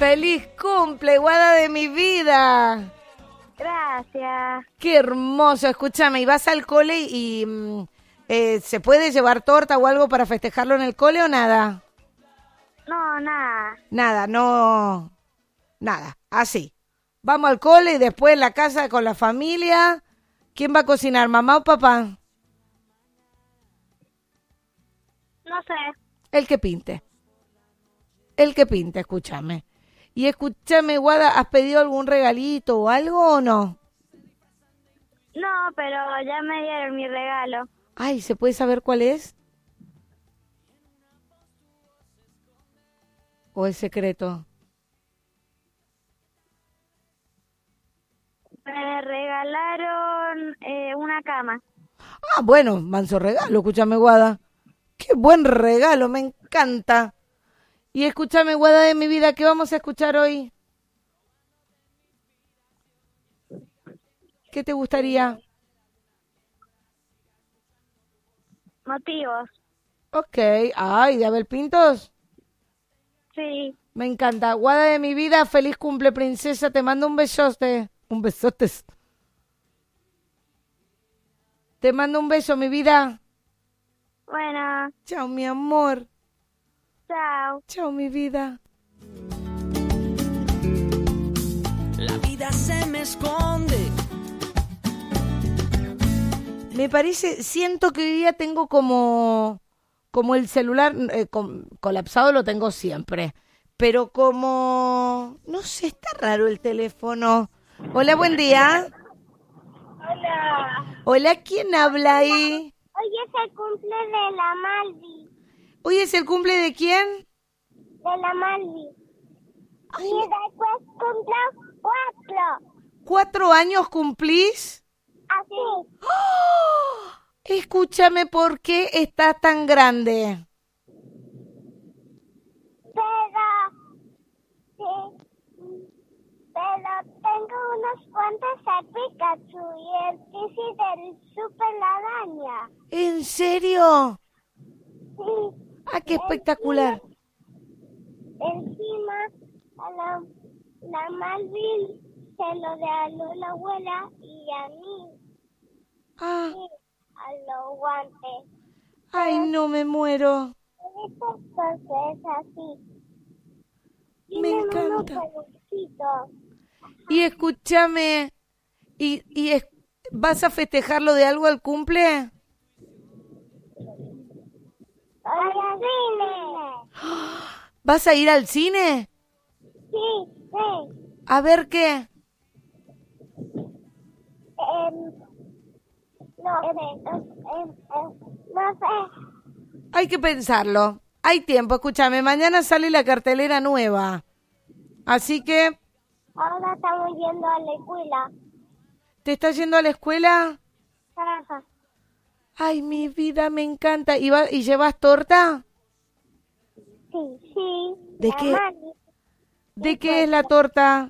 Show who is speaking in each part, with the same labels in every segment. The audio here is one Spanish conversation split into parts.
Speaker 1: ¡Feliz cumple, guada de mi vida!
Speaker 2: Gracias.
Speaker 1: ¡Qué hermoso! Escúchame, ¿y vas al cole y se puede llevar torta o algo para festejarlo en el cole o nada?
Speaker 2: No, nada.
Speaker 1: Nada, no... Nada, así. Vamos al cole y después en la casa con la familia. ¿Quién va a cocinar, mamá o papá?
Speaker 2: No sé.
Speaker 1: El que pinte. El que pinte, escúchame. Y escúchame, guada, ¿has pedido algún regalito o algo o no?
Speaker 2: No, pero ya me dieron mi regalo.
Speaker 1: Ay, ¿se puede saber cuál es? ¿O es secreto?
Speaker 2: Me regalaron una cama.
Speaker 1: Ah, bueno, manso regalo, escúchame, guada. Qué buen regalo, me encanta. Y escúchame, guada de mi vida, ¿qué vamos a escuchar hoy? ¿Qué te gustaría?
Speaker 2: Motivos.
Speaker 1: Ok, ay, ¿de Abel Pintos?
Speaker 2: Sí.
Speaker 1: Me encanta. Guada de mi vida, feliz cumple, princesa. Te mando un besote. Un besote. Te mando un beso, mi vida.
Speaker 2: Bueno,
Speaker 1: Chao, mi amor.
Speaker 2: chao.
Speaker 1: Chao, mi vida.
Speaker 3: La vida se me esconde.
Speaker 1: Me parece, siento que hoy día tengo como el celular colapsado, lo tengo siempre. Pero como, no sé, está raro el teléfono. Hola, buen día.
Speaker 2: Hola.
Speaker 1: Hola, ¿quién habla ahí?
Speaker 2: Hoy es el cumple de la Malvi.
Speaker 1: ¿Hoy es el cumple de quién?
Speaker 2: De la Malvi.
Speaker 1: Ay,
Speaker 2: Y después cumplo 4.
Speaker 1: 4 años cumplís.
Speaker 2: Así.
Speaker 1: ¡Oh! Escúchame, ¿por qué estás tan grande?
Speaker 2: Pero tengo unos guantes de Pikachu y el PC del Super Ladaña.
Speaker 1: ¿En serio?
Speaker 2: Sí.
Speaker 1: ¡Ah, qué espectacular!
Speaker 2: Encima a la Malvin se lo regaló la abuela y a mí
Speaker 1: Ah,
Speaker 2: sí, a los guantes.
Speaker 1: ¡ay, no me muero!
Speaker 2: Porque es así.
Speaker 1: Me
Speaker 2: Tienen unos
Speaker 1: encanta.
Speaker 2: peluchitos.
Speaker 1: Y escúchame, ¿vas a festejarlo de algo al cumple?
Speaker 2: ¡Al cine!
Speaker 1: ¿Vas a ir al cine?
Speaker 2: Sí, sí.
Speaker 1: A ver qué.
Speaker 2: No sé.
Speaker 1: Hay que pensarlo. Hay tiempo, escúchame, mañana sale la cartelera nueva. Así que,
Speaker 2: Ahora estamos yendo a la escuela.
Speaker 1: ¿te estás yendo a la escuela?
Speaker 2: Ajá.
Speaker 1: Ay, mi vida, me encanta. ¿Y llevas torta?
Speaker 2: Sí, sí.
Speaker 1: ¿De
Speaker 2: La
Speaker 1: qué?
Speaker 2: mami.
Speaker 1: ¿De qué es la torta?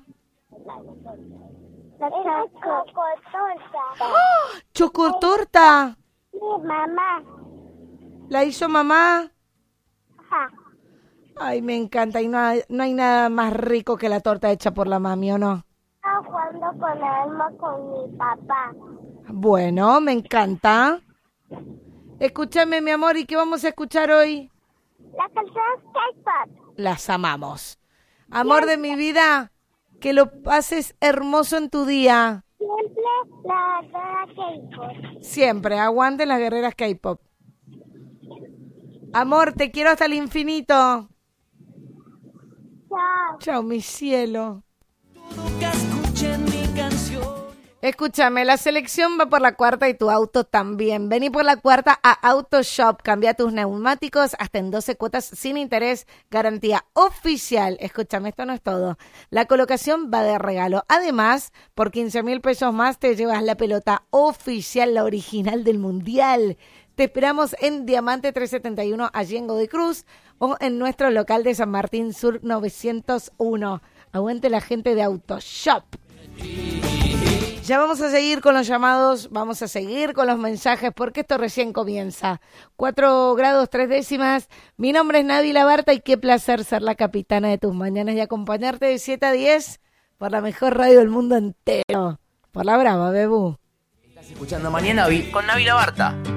Speaker 2: La chocotorta.
Speaker 1: ¡Chocotorta!
Speaker 2: Mi mamá.
Speaker 1: ¿La hizo mamá?
Speaker 2: Ajá.
Speaker 1: Ay, me encanta. Y no hay nada más rico que la torta hecha por la mami, ¿o no?
Speaker 2: Estaba jugando con Alma con mi papá.
Speaker 1: Bueno, me encanta. Escúchame, mi amor, ¿y qué vamos a escuchar hoy?
Speaker 2: La canción K-pop.
Speaker 1: Las amamos. Amor de mi vida, que lo pases hermoso en tu día.
Speaker 2: Siempre la guerra K-pop.
Speaker 1: Siempre, aguanten las guerreras K-pop. Amor, te quiero hasta el infinito.
Speaker 2: Chao.
Speaker 1: Chao, mi cielo.
Speaker 3: Nunca escuchen mi canción.
Speaker 1: Escúchame, la selección va por la cuarta y tu auto también. Vení por la cuarta a AutoShop. Cambia tus neumáticos hasta en 12 cuotas sin interés. Garantía oficial. Escúchame, esto no es todo. La colocación va de regalo. Además, por 15.000 pesos más te llevas la pelota oficial, la original del Mundial. Te esperamos en Diamante 371, allí en Godoy Cruz, o en nuestro local de San Martín Sur 901. Aguante la gente de AutoShop. Ya vamos a seguir con los llamados, vamos a seguir con los mensajes, porque esto recién comienza. 4 grados 3 décimas. Mi nombre es Nabila Barta y qué placer ser la capitana de tus mañanas y acompañarte de 7 a 10 por la mejor radio del mundo entero. Por la brava, bebú.
Speaker 4: Estás escuchando Mañana con Nabila Barta.